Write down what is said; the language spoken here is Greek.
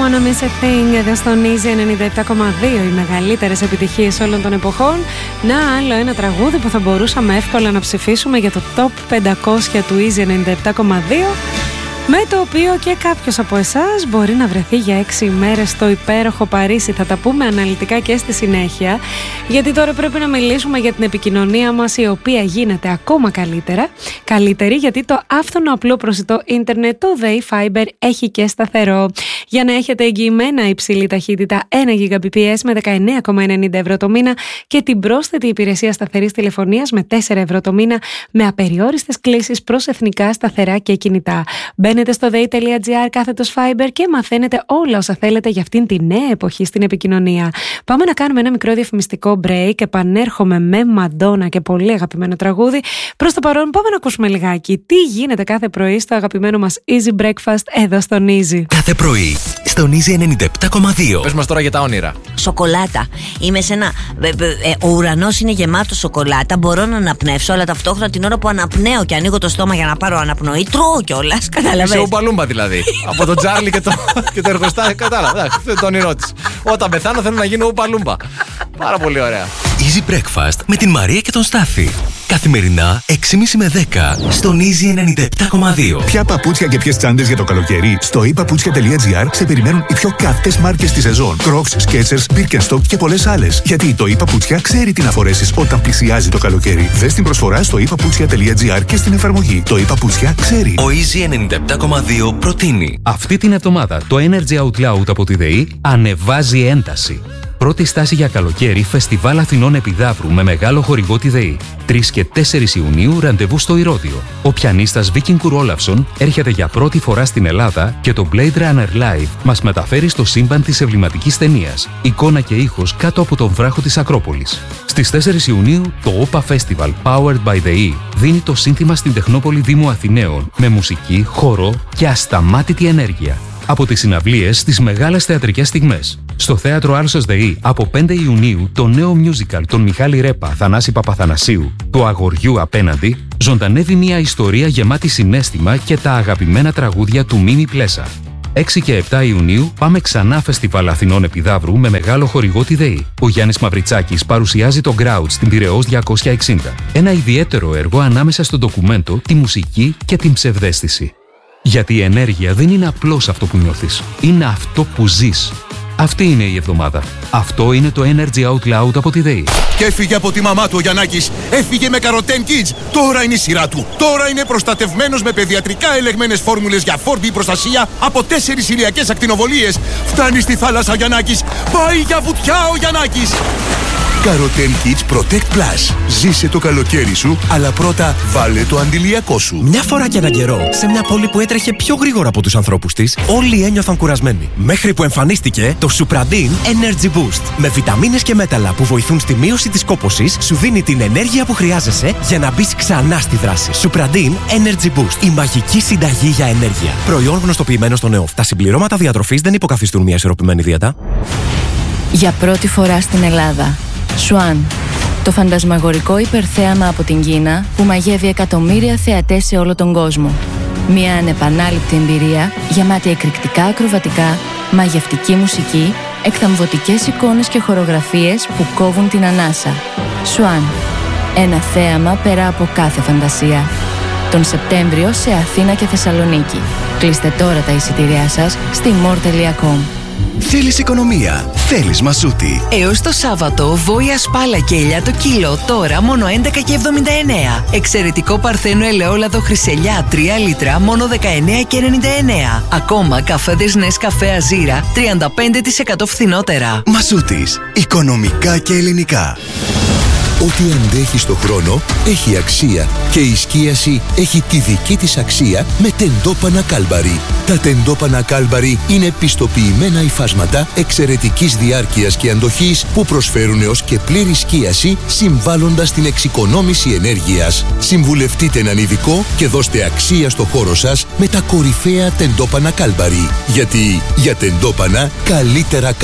Wanna Miss a Thing εδώ στον Easy 97,2, οι μεγαλύτερες επιτυχίες όλων των εποχών. Να, άλλο ένα τραγούδι που θα μπορούσαμε εύκολα να ψηφίσουμε για το Top 500 του Easy 97,2, με το οποίο και κάποιος από εσάς μπορεί να βρεθεί για 6 ημέρες στο υπέροχο Παρίσι. Θα τα πούμε αναλυτικά και στη συνέχεια, γιατί τώρα πρέπει να μιλήσουμε για την επικοινωνία μας, η οποία γίνεται ακόμα καλύτερη, γιατί το άφθονο απλό προσιτό ίντερνετ, το ΔΕΗ Fiber, έχει και σταθερό. Για να έχετε εγγυημένα υψηλή ταχύτητα 1 Gbps με 19,90 ευρώ το μήνα και την πρόσθετη υπηρεσία σταθερής τηλεφωνίας με 4 ευρώ το μήνα, με απεριόριστες κλήσεις προς εθνικά σταθερά και κινητά. Μπαίνετε στο dei.gr/Fiber και μαθαίνετε όλα όσα θέλετε για αυτήν τη νέα εποχή στην επικοινωνία. Πάμε να κάνουμε ένα μικρό διαφημιστικό break. Επανέρχομαι με Μαντόνα και πολύ αγαπημένο τραγούδι. Προς το παρόν πάμε να ακούσουμε λιγάκι τι γίνεται κάθε πρωί στο αγαπημένο μας Easy Breakfast εδώ στον Easy. Κάθε πρωί στον Easy 97,2. Πες μας τώρα για τα όνειρα. Σοκολάτα. Είμαι σε ένα. Ο ουρανός είναι γεμάτο σοκολάτα. Μπορώ να αναπνεύσω, αλλά ταυτόχρονα την ώρα που αναπνέω και ανοίγω το στόμα για να πάρω αναπνοή, τρώω κιόλας. Είσαι ο Παλούμπα δηλαδή. Από τον Τσάρλι και το εργοστάσιο. Κατάλαβα. Αυτό είναι το όνειρό της. Όταν πεθάνω θέλω να γίνω ο Παλούμπα. Πάρα πολύ ωραία. Easy Breakfast με την Μαρία και τον Στάφη. Καθημερινά 6.30 με 10 στον Easy 97,2. Ποια παπούτσια και ποιες τσάντες για το καλοκαίρι? Στο ePaputsια.gr σε περιμένουν οι πιο καυτές μάρκες στη σεζόν. Crocs, Skechers, Birkenstock και πολλές άλλες. Γιατί το ePaputsια ξέρει τι να φορέσεις όταν πλησιάζει το καλοκαίρι. Δες την προσφορά στο ePaputsια.gr και στην εφαρμογή. Το ePaputsια ξέρει. Ο Easy 97,2 προτείνει. Αυτή την εβδομάδα το Energy Out Loud από τη ΔΕΗ ανεβάζει ένταση. Πρώτη στάση για καλοκαίρι, Φεστιβάλ Αθηνών Επιδαύρου με μεγάλο χορηγό τη ΔΕΗ. 3 και 4 Ιουνίου ραντεβού στο Ηρώδειο. Ο πιανίστας Βίκινγκ Ρόλαυσον έρχεται για πρώτη φορά στην Ελλάδα και το Blade Runner Live μας μεταφέρει στο σύμπαν της εμβληματικής ταινίας. Εικόνα και ήχος κάτω από τον βράχο της Ακρόπολης. Στις 4 Ιουνίου το OPA Festival Powered by ΔΕΗ δίνει το σύνθημα στην Τεχνόπολη Δήμου Αθηναίων με μουσική, χορό και ασταμάτητη ενέργεια. Από τις συναυλίες στις μεγάλες θεατρικές στιγμές. Στο Θέατρο Άλσος ΔΕΗ από 5 Ιουνίου το νέο musical των Μιχάλη Ρέπα, Θανάση Παπαθανασίου, του Αγοριού Απέναντι, ζωντανεύει μια ιστορία γεμάτη συναίσθημα και τα αγαπημένα τραγούδια του Μίμη Πλέσα. 6 και 7 Ιουνίου πάμε ξανά Φεστιβάλ Αθηνών Επιδαύρου με μεγάλο χορηγό τη ΔΕΗ. Ο Γιάννης Μαυριτσάκης παρουσιάζει το Grouch στην Πειραιώς 260. Ένα ιδιαίτερο έργο ανάμεσα στο ντοκουμέντο, τη μουσική και την ψευδαίσθηση. Γιατί η ενέργεια δεν είναι απλώς αυτό που νιώθεις, είναι αυτό που ζεις. Αυτή είναι η εβδομάδα. Αυτό είναι το Energy Out Loud από τη ΔΕΗ. Και έφυγε από τη μαμά του ο Γιαννάκης. Έφυγε με Καροτέν Kids. Τώρα είναι η σειρά του. Τώρα είναι προστατευμένος με παιδιατρικά ελεγμένες φόρμουλες για φόρμπι προστασία από 4 ηλιακές ακτινοβολίες. Φτάνει στη θάλασσα ο Γιαννάκης. Πάει για βουτιά ο Γιαννάκης. Καροτέν Kids Protect Plus. Ζήσε το καλοκαίρι σου, αλλά πρώτα βάλε το αντιλιακό σου. Μια φορά και έναν καιρό, σε μια πόλη που έτρεχε πιο γρήγορα από τους ανθρώπους της, όλοι ένιωθαν κουρασμένοι. Μέχρι που εμφανίστηκε το Supradin Energy Boost. Με βιταμίνες και μέταλλα που βοηθούν στη μείωση της κόπωσης, σου δίνει την ενέργεια που χρειάζεσαι για να μπεις ξανά στη δράση. Supradin Energy Boost. Η μαγική συνταγή για ενέργεια. Προϊόν γνωστοποιημένο στο ΝΕΟΦ. Τα συμπληρώματα διατροφής δεν υποκαθιστούν μια ισορροπημένη δίαιτα. Για πρώτη φορά στην Ελλάδα. Swan, το φαντασμαγορικό υπερθέαμα από την Κίνα που μαγεύει εκατομμύρια θεατές σε όλο τον κόσμο. Μια ανεπανάληπτη εμπειρία γεμάτη εκρηκτικά ακροβατικά, μαγευτική μουσική, εκθαμβωτικές εικόνες και χορογραφίες που κόβουν την ανάσα. Swan, ένα θέαμα πέρα από κάθε φαντασία. Τον Σεπτέμβριο σε Αθήνα και Θεσσαλονίκη. Κλείστε τώρα τα εισιτήριά σας στη more.com. Θέλεις οικονομία, θέλεις Μασούτη. Έως το Σάββατο, βόηα σπάλα κέλια το κιλό, τώρα μόνο 11,79. Εξαιρετικό παρθένο ελαιόλαδο χρυσελιά 3 λίτρα, μόνο 19,99. Ακόμα καφέδες Νεσκαφέ Αζίρα, 35% φθηνότερα. Μασούτης, οικονομικά και ελληνικά. Ό,τι αντέχει στο χρόνο έχει αξία και η σκίαση έχει τη δική της αξία με τεντόπανα Κάλμπαρι. Τα τεντόπανα Κάλμπαρι είναι πιστοποιημένα υφάσματα εξαιρετικής διάρκειας και αντοχής που προσφέρουν έως και πλήρη σκίαση συμβάλλοντας στην εξοικονόμηση ενέργειας. Συμβουλευτείτε έναν ειδικό και δώστε αξία στο χώρο σας με τα κορυφαία τεντόπανα Κάλμπαρι. Γιατί για τεντόπανα καλύτερα